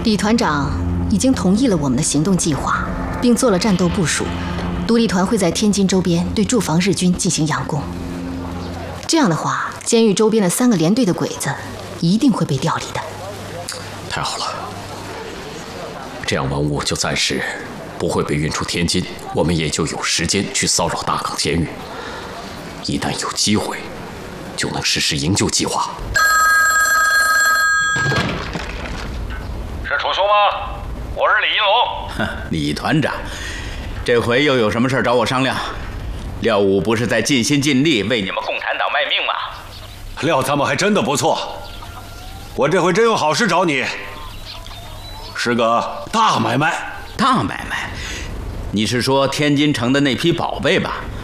李团长已经同意了我们的行动计划，并做了战斗部署。独立团会在天津周边对驻防日军进行佯攻。这样的话，监狱周边的3个连队的鬼子一定会被调离的。 太好了，这样文物就暂时不会被运出天津，我们也就有时间去骚扰大港监狱。一旦有机会，就能实施营救计划。 是楚兄吗？我是李一龙。 李团长，这回又有什么事找我商量？廖武不是在尽心尽力为你们共产党卖命吗？ 廖参谋还真的不错，我这回真有好事找你，是个大买卖。 大买卖？你是说天津城的那批宝贝吧？